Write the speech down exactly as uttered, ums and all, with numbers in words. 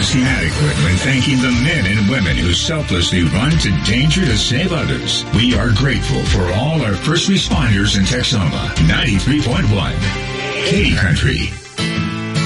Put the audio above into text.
is inadequate when thanking the men and women who selflessly run to danger to save others. We are grateful for all our first responders in Texoma. ninety-three point one. Katy Country.